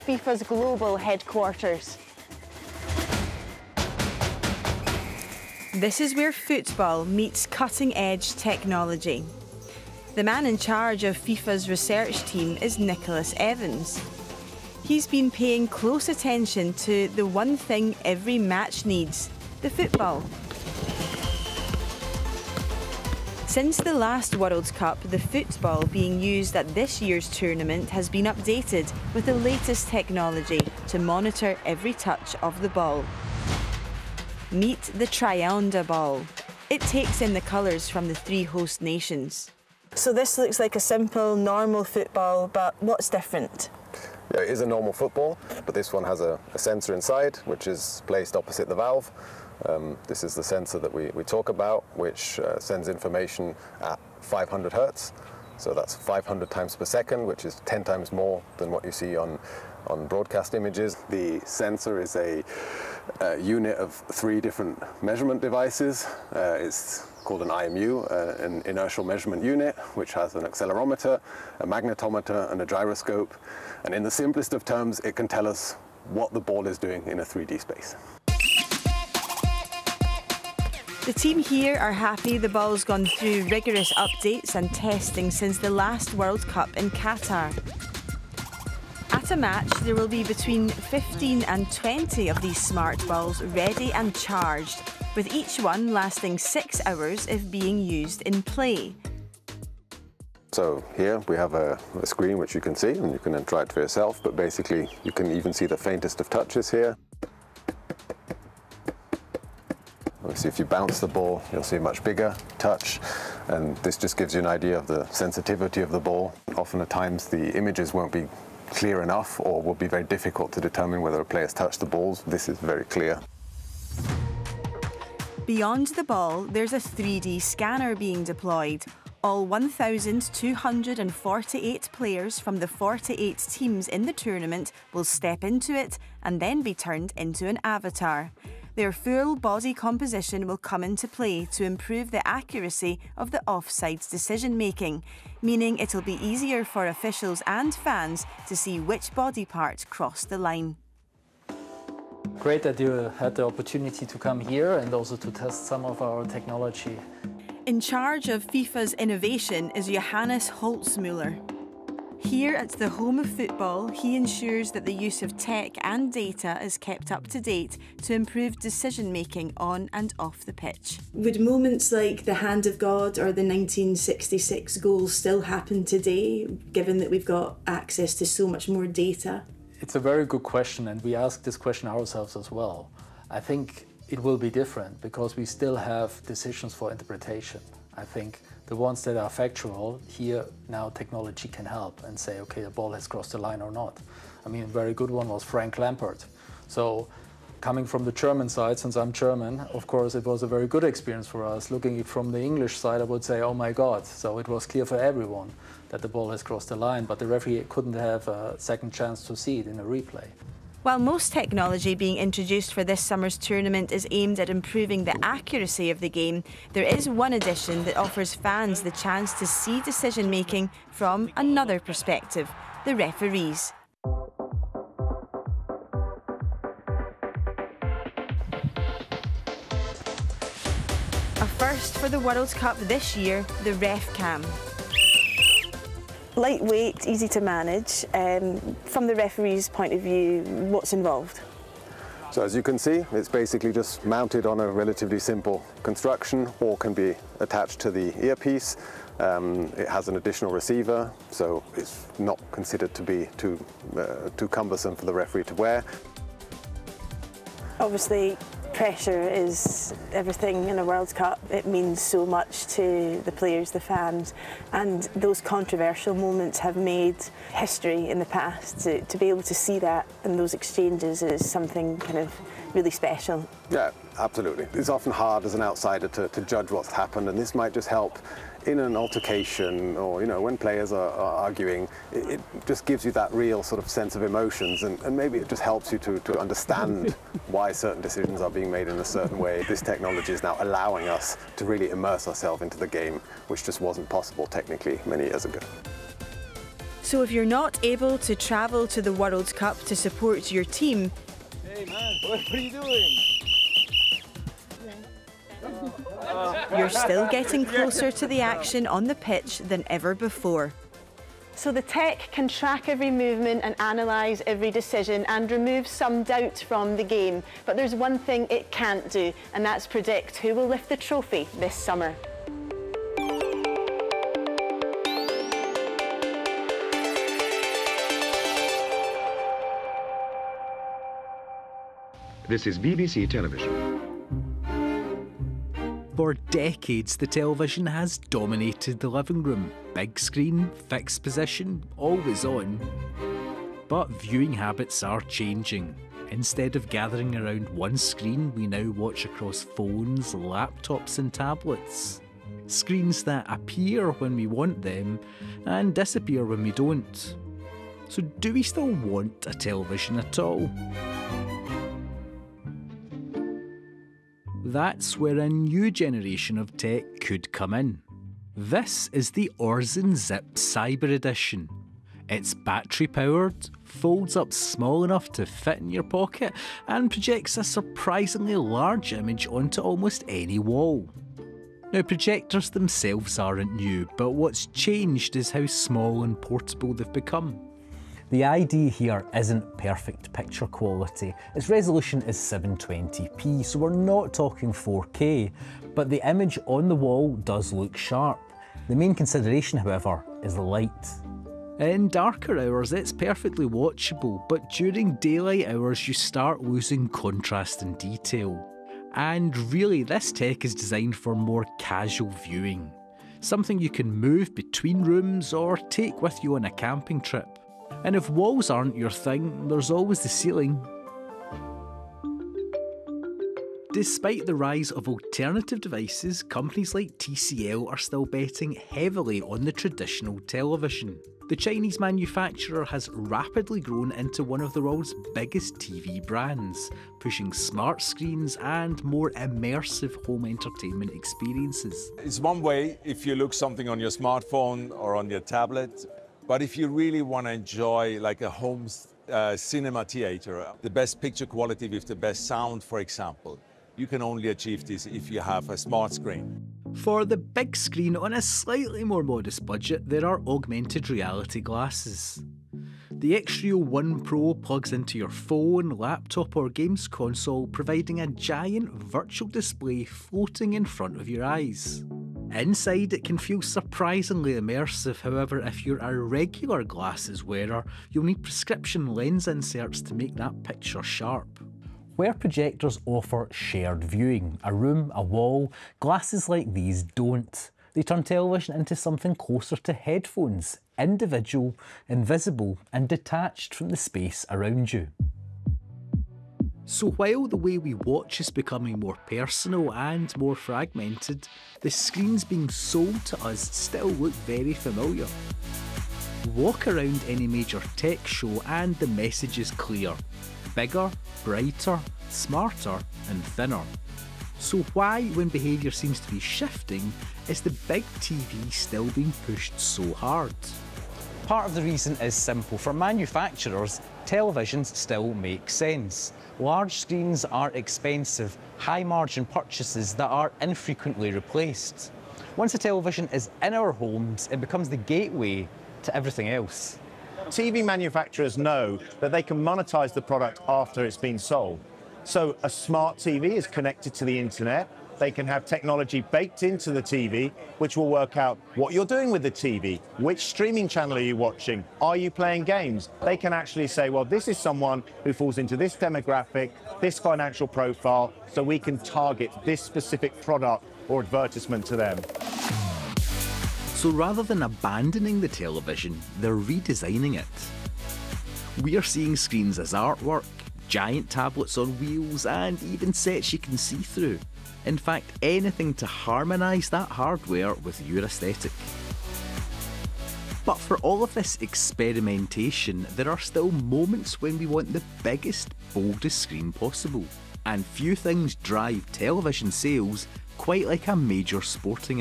FIFA's global headquarters. This is where football meets cutting-edge technology. The man in charge of FIFA's research team is Nicholas Evans. He's been paying close attention to the one thing every match needs: the football. Since the last World Cup, the football being used at this year's tournament has been updated with the latest technology to monitor every touch of the ball. Meet the Trianda ball. It takes in the colours from the 3 host nations. So this looks like a simple, normal football, but what's different? Yeah, it is a normal football, but this one has a sensor inside, which is placed opposite the valve. This is the sensor that we talk about, which sends information at 500 hertz. So that's 500 times per second, which is 10 times more than what you see on broadcast images. The sensor is a unit of 3 different measurement devices. It's called an IMU, an inertial measurement unit, which has an accelerometer, a magnetometer, and a gyroscope. And in the simplest of terms, it can tell us what the ball is doing in a 3D space. The team here are happy the ball's gone through rigorous updates and testing since the last World Cup in Qatar. At a match, there will be between 15 and 20 of these smart balls ready and charged, with each one lasting 6 hours if being used in play. So here we have a screen which you can see, and you can then try it for yourself, but basically you can even see the faintest of touches here. Obviously, if you bounce the ball, you'll see a much bigger touch, and this just gives you an idea of the sensitivity of the ball. Often at times the images won't be clear enough, or will be very difficult to determine whether a player's touched the balls. This is very clear. Beyond the ball, there's a 3D scanner being deployed. All 1,248 players from the 48 teams in the tournament will step into it and then be turned into an avatar. Their full body composition will come into play to improve the accuracy of the offsides decision-making, meaning it'll be easier for officials and fans to see which body part crossed the line. Great that you had the opportunity to come here and also to test some of our technology. In charge of FIFA's innovation is Johannes Holzmüller. Here at the home of football, he ensures that the use of tech and data is kept up to date to improve decision-making on and off the pitch. Would moments like the hand of God or the 1966 goal still happen today, given that we've got access to so much more data? It's a very good question, and we ask this question ourselves as well. I think it will be different because we still have decisions for interpretation. I think the ones that are factual, here now technology can help and say, okay, the ball has crossed the line or not. I mean, a very good one was Frank Lampard. So coming from the German side, since I'm German, of course it was a very good experience for us. Looking from the English side, I would say, oh my God. So it was clear for everyone that the ball has crossed the line, but the referee couldn't have a second chance to see it in a replay. While most technology being introduced for this summer's tournament is aimed at improving the accuracy of the game, there is one addition that offers fans the chance to see decision-making from another perspective: the referees. A first for the World Cup this year, the RefCam. Lightweight, easy to manage. From the referee's point of view, what's involved? So as you can see, it's basically just mounted on a relatively simple construction, or can be attached to the earpiece. It has an additional receiver, so it's not considered to be too cumbersome for the referee to wear. Obviously, pressure is everything in a World Cup. It means so much to the players, the fans, and those controversial moments have made history in the past. To be able to see that and those exchanges is something kind of really special. Yeah, absolutely. It's often hard as an outsider to judge what's happened, and this might just help in an altercation, or when players are arguing. It just gives you that real sort of sense of emotions, and maybe it just helps you to understand why certain decisions are being made in a certain way. This technology is now allowing us to really immerse ourselves into the game, which just wasn't possible technically many years ago. So if you're not able to travel to the World Cup to support your team... Hey man, what are you doing? You're still getting closer to the action on the pitch than ever before. So the tech can track every movement and analyse every decision and remove some doubt from the game. But there's one thing it can't do, and that's predict who will lift the trophy this summer. This is BBC Television. For decades, the television has dominated the living room. Big screen, fixed position, always on. But viewing habits are changing. Instead of gathering around one screen, we now watch across phones, laptops and tablets. Screens that appear when we want them and disappear when we don't. So do we still want a television at all? That's where a new generation of tech could come in. This is the Orzen Zip Cyber Edition. It's battery powered, folds up small enough to fit in your pocket, and projects a surprisingly large image onto almost any wall. Now, projectors themselves aren't new, but what's changed is how small and portable they've become. The idea here isn't perfect picture quality. Its resolution is 720p, so we're not talking 4K, but the image on the wall does look sharp. The main consideration, however, is the light. In darker hours, it's perfectly watchable, but during daylight hours, you start losing contrast and detail. And really, this tech is designed for more casual viewing. Something you can move between rooms or take with you on a camping trip. And if walls aren't your thing, there's always the ceiling. Despite the rise of alternative devices, companies like TCL are still betting heavily on the traditional television. The Chinese manufacturer has rapidly grown into one of the world's biggest TV brands, pushing smart screens and more immersive home entertainment experiences. It's one way if you look something on your smartphone or on your tablet. But if you really want to enjoy like a home cinema theater, the best picture quality with the best sound, for example, you can only achieve this if you have a smart screen. For the big screen on a slightly more modest budget, there are augmented reality glasses. The Xtrio One Pro plugs into your phone, laptop or games console, providing a giant virtual display floating in front of your eyes. Inside, it can feel surprisingly immersive. However, if you're a regular glasses wearer, you'll need prescription lens inserts to make that picture sharp. Where projectors offer shared viewing, a room, a wall, glasses like these don't. They turn television into something closer to headphones, individual, invisible, and detached from the space around you. So while the way we watch is becoming more personal and more fragmented, the screens being sold to us still look very familiar. Walk around any major tech show and the message is clear. Bigger, brighter, smarter and thinner. So why, when behaviour seems to be shifting, is the big TV still being pushed so hard? Part of the reason is simple. For manufacturers, televisions still make sense. Large screens are expensive, high-margin purchases that are infrequently replaced. Once a television is in our homes, it becomes the gateway to everything else. TV manufacturers know that they can monetize the product after it's been sold. So a smart TV is connected to the internet. They can have technology baked into the TV, which will work out what you're doing with the TV, which streaming channel are you watching, are you playing games? They can actually say, well, this is someone who falls into this demographic, this financial profile, so we can target this specific product or advertisement to them. So rather than abandoning the television, they're redesigning it. We are seeing screens as artwork, giant tablets on wheels, and even sets you can see through. In fact, anything to harmonise that hardware with your aesthetic. But for all of this experimentation, there are still moments when we want the biggest, boldest screen possible. And few things drive television sales quite like a major sporting event.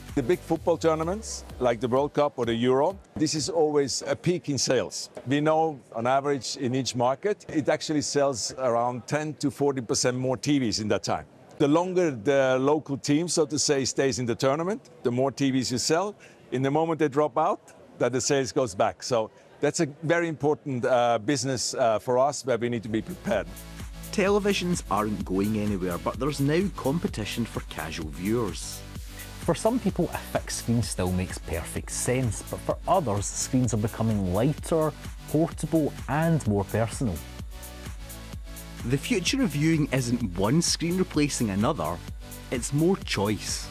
The big football tournaments, like the World Cup or the Euro, this is always a peak in sales. We know on average in each market, it actually sells around 10 to 40% more TVs in that time. The longer the local team, so to say, stays in the tournament, the more TVs you sell. In the moment they drop out, that the sales goes back. So that's a very important business for us where we need to be prepared. Televisions aren't going anywhere, but there's now competition for casual viewers. For some people, a fixed screen still makes perfect sense, but for others, screens are becoming lighter, portable, and more personal. The future of viewing isn't one screen replacing another, it's more choice.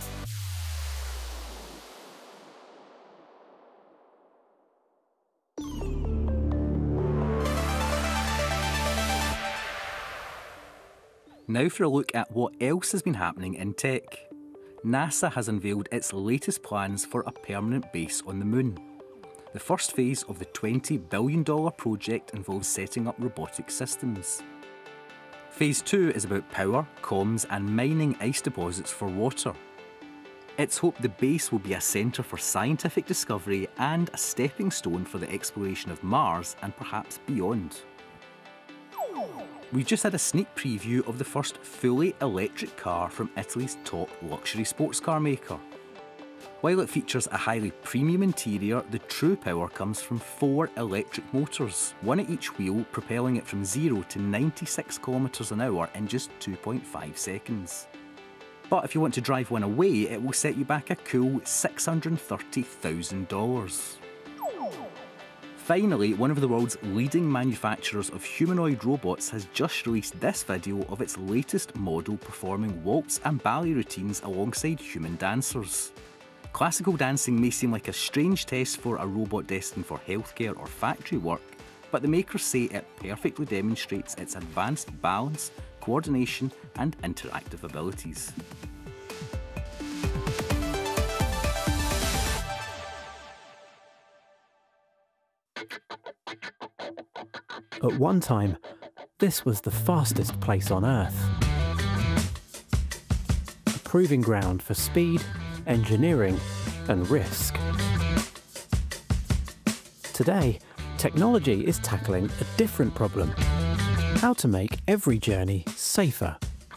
Now for a look at what else has been happening in tech. NASA has unveiled its latest plans for a permanent base on the Moon. The first phase of the $20 billion project involves setting up robotic systems. Phase 2 is about power, comms and mining ice deposits for water. It's hoped the base will be a centre for scientific discovery and a stepping stone for the exploration of Mars and perhaps beyond. We've just had a sneak preview of the first fully electric car from Italy's top luxury sports car maker. While it features a highly premium interior, the true power comes from 4 electric motors, one at each wheel, propelling it from 0 to 96 kilometres an hour in just 2.5 seconds. But if you want to drive one away, it will set you back a cool $630,000. Finally, one of the world's leading manufacturers of humanoid robots has just released this video of its latest model performing waltz and ballet routines alongside human dancers. Classical dancing may seem like a strange test for a robot destined for healthcare or factory work, but the makers say it perfectly demonstrates its advanced balance, coordination and interactive abilities. At one time, this was the fastest place on Earth. A proving ground for speed, engineering, and risk. Today, technology is tackling a different problem: how to make every journey safer.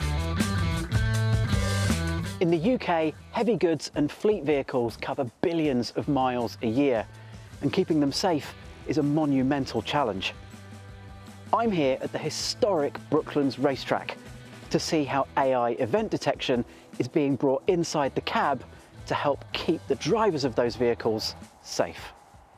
In the UK, heavy goods and fleet vehicles cover billions of miles a year, and keeping them safe is a monumental challenge. I'm here at the historic Brooklands racetrack to see how AI event detection is being brought inside the cab to help keep the drivers of those vehicles safe.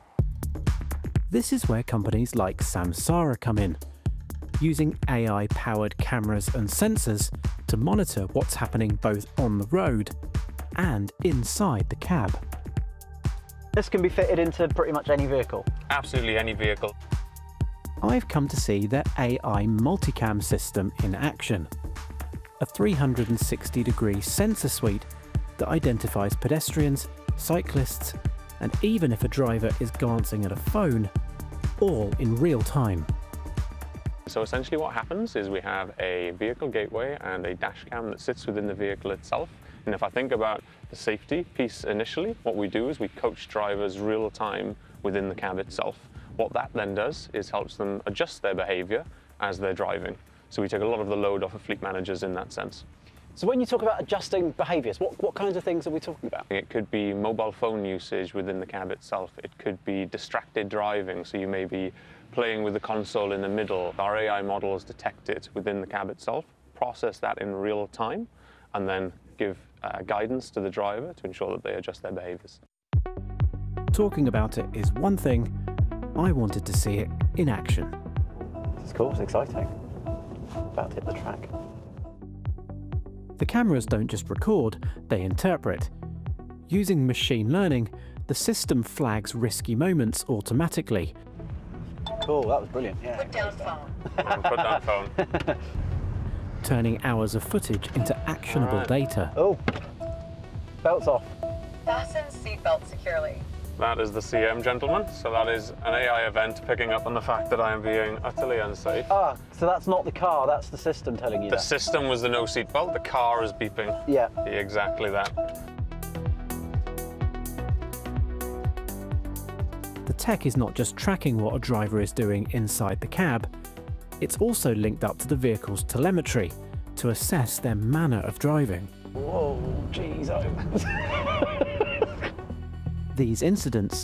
This is where companies like Samsara come in, using AI-powered cameras and sensors to monitor what's happening both on the road and inside the cab. This can be fitted into pretty much any vehicle? Absolutely any vehicle. I've come to see their AI multicam system in action. A 360-degree sensor suite that identifies pedestrians, cyclists, and even if a driver is glancing at a phone, all in real time. So essentially what happens is we have a vehicle gateway and a dash cam that sits within the vehicle itself. And if I think about the safety piece initially, what we do is we coach drivers real time within the cab itself. What that then does is helps them adjust their behaviour as they're driving. So we take a lot of the load off of fleet managers in that sense. So when you talk about adjusting behaviours, what kinds of things are we talking about? It could be mobile phone usage within the cab itself. It could be distracted driving, so you may be playing with the console in the middle. Our AI models detect it within the cab itself, process that in real time, and then give guidance to the driver to ensure that they adjust their behaviours. Talking about it is one thing, I wanted to see it in action. It's cool, it's exciting. About to hit the track. The cameras don't just record, they interpret. Using machine learning, the system flags risky moments automatically. Cool, that was brilliant. Yeah. Put down phone. Put down phone. Turning hours of footage into actionable data. Oh, belts off. Fasten seatbelt securely. That is the CM, gentlemen. So that is an AI event picking up on the fact that I am being utterly unsafe. Ah, so that's not the car, that's the system telling you The that. system was the no seatbelt, the car is beeping. Yeah. Exactly that. The tech is not just tracking what a driver is doing inside the cab, it's also linked up to the vehicle's telemetry to assess their manner of driving. Whoa, jeez. These incidents